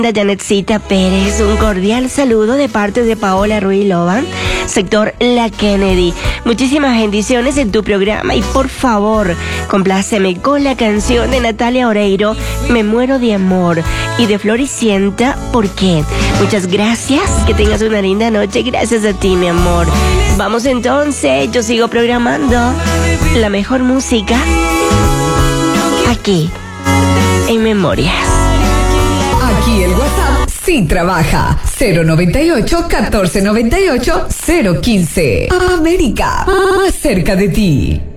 Janetcita Pérez, un cordial saludo de parte de Paola Ruilova, sector La Kennedy. Muchísimas bendiciones en tu programa y por favor, compláceme con la canción de Natalia Oreiro, Me muero de amor, y de Floricienta, ¿por qué? Muchas gracias, que tengas una linda noche, gracias a ti, mi amor. Vamos entonces, yo sigo programando la mejor música aquí, en Memorias. Aquí el WhatsApp sí trabaja. 098-1498-015. América, más cerca de ti.